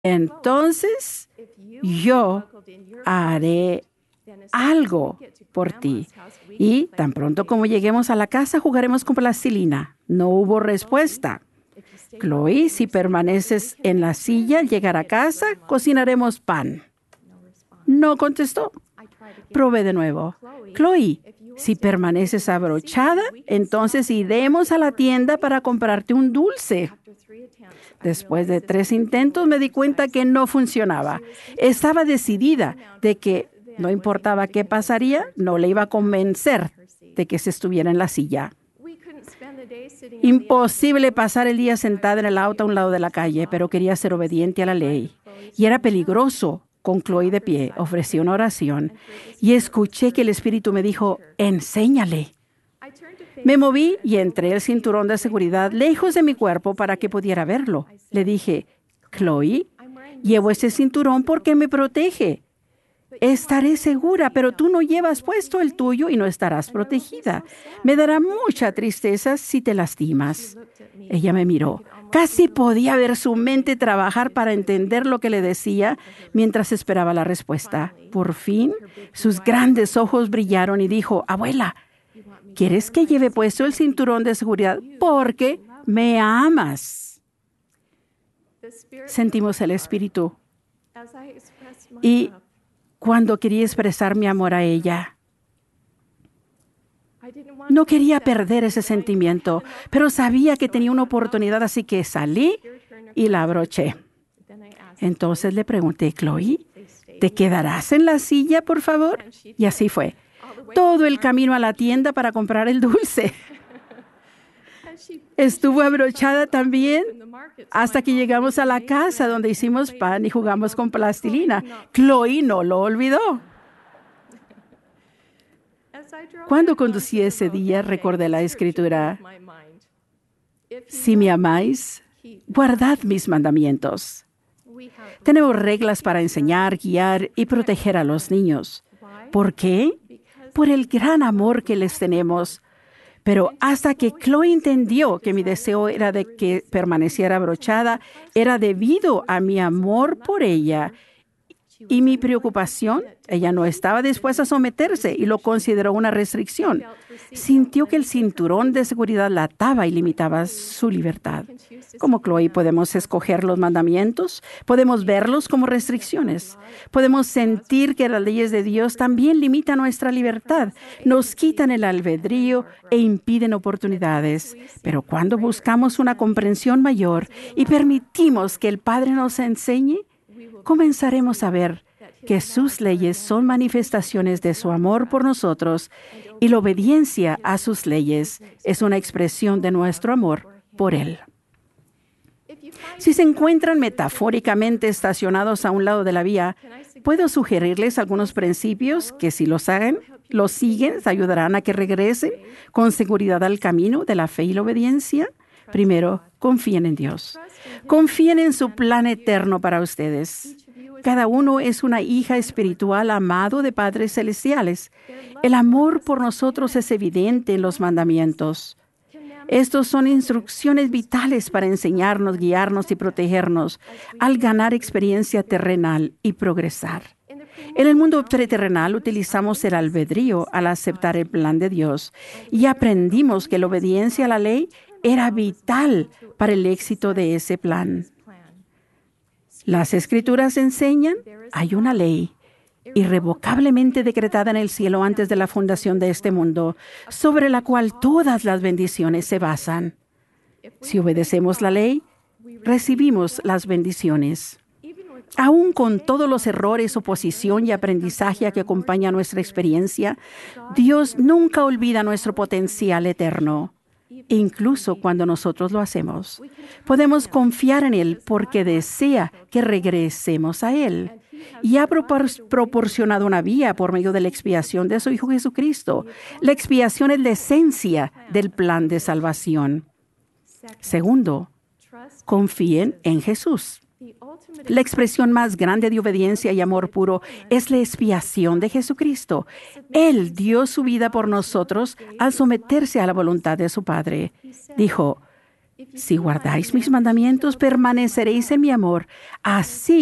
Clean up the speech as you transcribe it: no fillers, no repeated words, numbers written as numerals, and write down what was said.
entonces yo haré algo por ti. Y tan pronto como lleguemos a la casa, jugaremos con plastilina. No hubo respuesta. Chloe, si permaneces en la silla al llegar a casa, cocinaremos pan. No contestó. Probé de nuevo. Chloe, si permaneces abrochada, entonces iremos a la tienda para comprarte un dulce. Después de 3 intentos me di cuenta que no funcionaba. Estaba decidida de que no importaba qué pasaría, no le iba a convencer de que se estuviera en la silla. Imposible pasar el día sentada en el auto a un lado de la calle, pero quería ser obediente a la ley. Y era peligroso. Con Chloe de pie, ofrecí una oración y escuché que el Espíritu me dijo, enséñale. Me moví y entré el cinturón de seguridad lejos de mi cuerpo para que pudiera verlo. Le dije, Chloe, llevo ese cinturón porque me protege. Estaré segura, pero tú no llevas puesto el tuyo y no estarás protegida. Me dará mucha tristeza si te lastimas. Ella me miró. Casi podía ver su mente trabajar para entender lo que le decía mientras esperaba la respuesta. Por fin, sus grandes ojos brillaron y dijo, abuela, ¿quieres que lleve puesto el cinturón de seguridad porque me amas? Sentimos el Espíritu. Y cuando quería expresar mi amor a ella, no quería perder ese sentimiento, pero sabía que tenía una oportunidad, así que salí y la abroché. Entonces le pregunté, Chloe, ¿te quedarás en la silla, por favor? Y así fue. Todo el camino a la tienda para comprar el dulce. Estuvo abrochada también hasta que llegamos a la casa donde hicimos pan y jugamos con plastilina. Chloe no lo olvidó. Cuando conducí ese día, recordé la Escritura. Si me amáis, guardad mis mandamientos. Tenemos reglas para enseñar, guiar y proteger a los niños. ¿Por qué? Por el gran amor que les tenemos. Pero hasta que Chloe entendió que mi deseo era de que permaneciera abrochada, era debido a mi amor por ella y mi preocupación, ella no estaba dispuesta a someterse y lo consideró una restricción. Sintió que el cinturón de seguridad la ataba y limitaba su libertad. Como Chloe, podemos escoger los mandamientos, podemos verlos como restricciones. Podemos sentir que las leyes de Dios también limitan nuestra libertad, nos quitan el albedrío e impiden oportunidades. Pero cuando buscamos una comprensión mayor y permitimos que el Padre nos enseñe, comenzaremos a ver que sus leyes son manifestaciones de su amor por nosotros y la obediencia a sus leyes es una expresión de nuestro amor por Él. Si se encuentran metafóricamente estacionados a un lado de la vía, puedo sugerirles algunos principios que si los siguen, ayudarán a que regresen con seguridad al camino de la fe y la obediencia. Primero, confíen en Dios. Confíen en su plan eterno para ustedes. Cada uno es una hija espiritual amado de padres celestiales. El amor por nosotros es evidente en los mandamientos. Estos son instrucciones vitales para enseñarnos, guiarnos y protegernos al ganar experiencia terrenal y progresar. En el mundo preterrenal utilizamos el albedrío al aceptar el plan de Dios y aprendimos que la obediencia a la ley era vital para el éxito de ese plan. Las Escrituras enseñan, hay una ley irrevocablemente decretada en el cielo antes de la fundación de este mundo, sobre la cual todas las bendiciones se basan. Si obedecemos la ley, recibimos las bendiciones. Aún con todos los errores, oposición y aprendizaje que acompaña a nuestra experiencia, Dios nunca olvida nuestro potencial eterno. Incluso cuando nosotros lo hacemos, podemos confiar en Él porque desea que regresemos a Él. Y ha proporcionado una vía por medio de la expiación de su Hijo Jesucristo. La expiación es la esencia del plan de salvación. Segundo, confíen en Jesús. La expresión más grande de obediencia y amor puro es la expiación de Jesucristo. Él dio su vida por nosotros al someterse a la voluntad de su Padre. Dijo, Si guardáis mis mandamientos, permaneceréis en mi amor, así